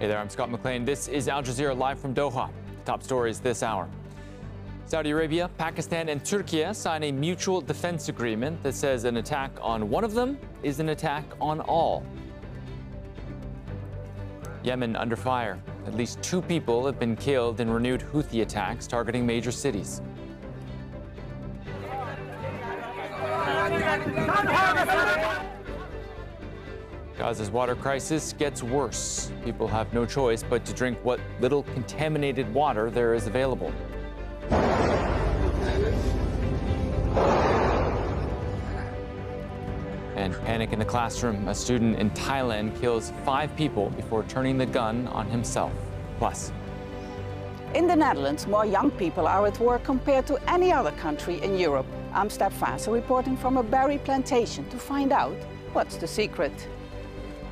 Hey there, I'm Scott McLean. This is Al Jazeera live from Doha. The top stories this hour. Saudi Arabia, Pakistan, and Turkey sign a mutual defense agreement that says an attack on one of them is an attack on all. Yemen under fire. At least 2 people have been killed in renewed Houthi attacks targeting major cities. Gaza's water crisis gets worse. People have no choice but to drink what little contaminated water there is available. And panic in the classroom. A student in Thailand kills 5 people before turning the gun on himself. Plus, in the Netherlands, more young people are at work compared to any other country in Europe. I'm Steph Vaassen reporting from a berry plantation to find out what's the secret.